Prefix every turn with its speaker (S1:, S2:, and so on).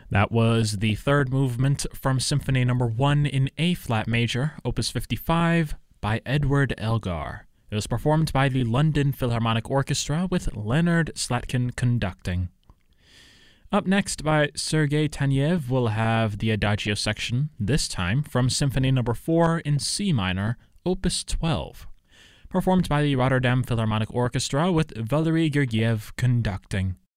S1: That was the third movement from Symphony No. 1 in A-flat major, Opus 55, by Edward Elgar. It was performed by the London Philharmonic Orchestra with Leonard Slatkin conducting. Up next by Sergei Taneyev, we'll have the Adagio section, this time from Symphony No. 4 in C minor, Opus 12, performed by the Rotterdam Philharmonic Orchestra with Valery Gergiev conducting.